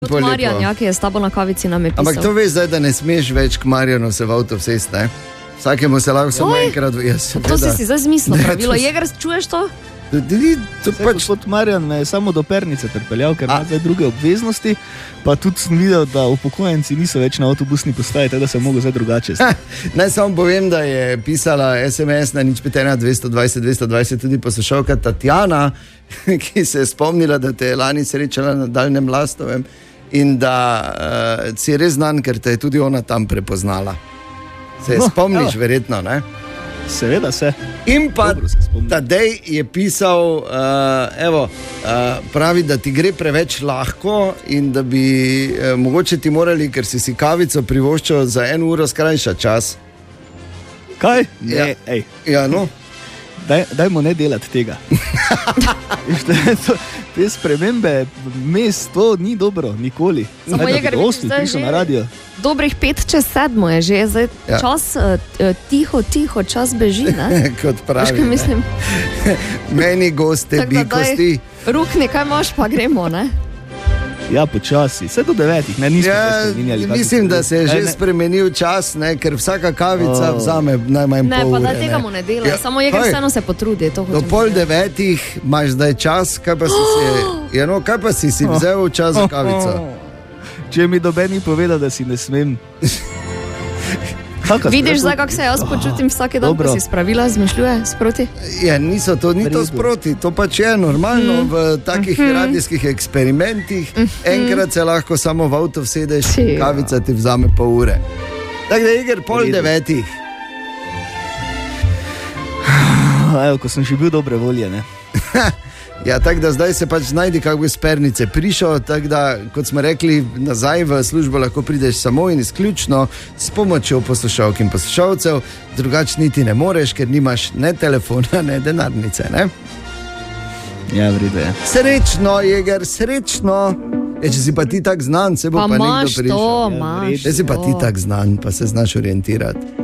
Kot Marjan, ki je s tabo na kavici nam je pisal. Ampak to veš zdaj, da ne smeš več k Marjanu se v avto vsesti, ne? Vsakemu se lahko samo enkrat... To si zdaj zmislil pravilo. Jeger, čuješ to? Gospod Marjan me je samo do Pernice pripeljal, ker ima zdaj druge obveznosti, pa tudi sem videl, da upokojenci niso več na avtobusni postaji, tako da se mogo zdaj drugače. Naj samo povem, da je pisala SMS na 051 220 220 tudi poslušalka Tatjana, ki se je spomnila, da te je lani srečala na Daljnem Lastovem in da si je res znan, ker te je tudi ona tam prepoznala. Se spomniš, verjetno, ne? Seveda se. In pa Tadej je pisal, pravi, da ti gre preveč lahko in da bi mogoče ti morali, ker si kavico privoščil za 1 uro skrajša čas. Kaj? Ne, ej. Ja, no. Dajmo ne delati tega. Te spremembe mest, to ni dobro, nikoli. Samo Jeger, zdaj že dobrih 5:07 je že, zdaj čas tiho, čas beži, ne? Kot pravi, mislim. Meni goste, bikosti. Rukni, kaj imaš, pa gremo, ne? Ja, počasi, vse do 9, ne, nismo spremenjali. Mislim, da se je že spremenil čas, ne, ker vsaka kavica vzame najmanj pol ure. Ne, pa da tega mu ne dela, samo Jeger vseeno se potrudi. Do 8:30 imaš zdaj čas, kaj pa si si vzel čas za kavico? Če mi doben ni povedal, da si ne smem. Vidiš zdaj, kako se jaz počutim vsake dan, ko si spravila, zmišljuje sproti? Ja, ni to sproti, to pač je normalno v takih radijskih eksperimentih. Enkrat se lahko samo v avto vsedeš, kavica ti vzame pol ure. Tako da Jeger 8:30. Evo, ko sem že bil dobre volje, ne? Ja, tako da zdaj se pač znajdi, kako iz Pernice prišel, tako da, kot smo rekli, nazaj v službo lahko prideš samo in izključno s pomočjo poslušalk in poslušalcev, drugače niti ne moreš, ker nimaš ne telefona, ne denarnice, ne? Ja, v redu je. Srečno, Jeger, srečno! Če si pa ti tak znan, se bo pa nekdo prišel. Imaš to. Če si pa ti tak znan, pa se znaš orientirati.